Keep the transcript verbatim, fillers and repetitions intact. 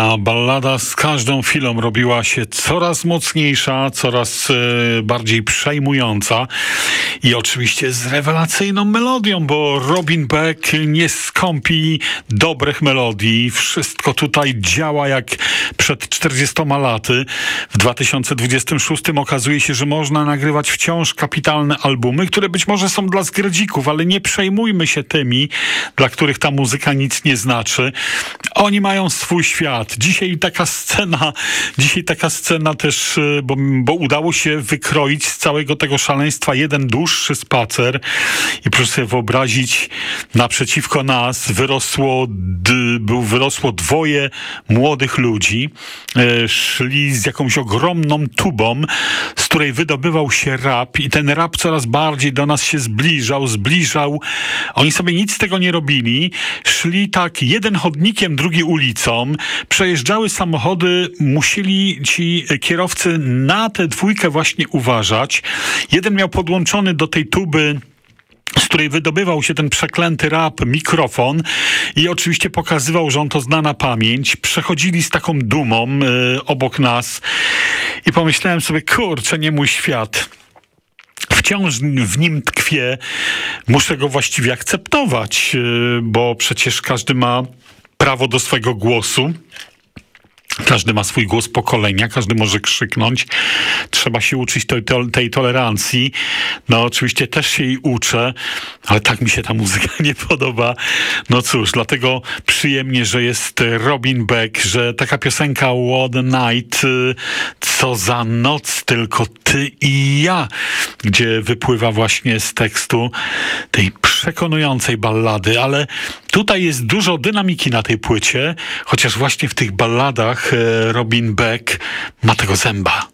A ballada z każdą chwilą robiła się coraz mocniejsza, coraz e, bardziej przejmująca i oczywiście z rewelacyjną melodią, bo Robin Beck nie skąpi dobrych melodii. Wszystko tutaj działa jak przed czterdziestoma laty. W dwa tysiące dwudziestym szóstym okazuje się, że można nagrywać wciąż kapitalne albumy, które być może są dla zgredzików, ale nie przejmujmy się tymi, dla których ta muzyka nic nie znaczy. Oni mają swój świat. Dzisiaj taka scena, dzisiaj taka scena też, bo, bo udało się wykroić z całego tego szaleństwa jeden dłuższy spacer i proszę sobie wyobrazić, naprzeciwko nas wyrosło, d, był, wyrosło dwoje młodych ludzi, e, szli z jakąś ogromną tubą, z której wydobywał się rap i ten rap coraz bardziej do nas się zbliżał, zbliżał. Oni sobie nic z tego nie robili. Szli tak jeden chodnikiem, drugi ulicą. Przejeżdżały samochody, musieli ci kierowcy na tę dwójkę właśnie uważać. Jeden miał podłączony do tej tuby, z której wydobywał się ten przeklęty rap, mikrofon i oczywiście pokazywał, że on to zna na pamięć. Przechodzili z taką dumą y, obok nas i pomyślałem sobie, kurczę, nie mój świat. Wciąż w nim tkwię, muszę go właściwie akceptować, y, bo przecież każdy ma prawo do swojego głosu. Każdy ma swój głos pokolenia, każdy może krzyknąć. Trzeba się uczyć tej, tej tolerancji. No oczywiście też się jej uczę, ale tak mi się ta muzyka nie podoba. No cóż, dlatego przyjemnie, że jest Robin Beck, że taka piosenka What a Night, co za noc, tylko ty i ja, gdzie wypływa właśnie z tekstu tej przekonującej ballady, ale tutaj jest dużo dynamiki na tej płycie, chociaż właśnie w tych balladach Robin Beck ma tego zęba.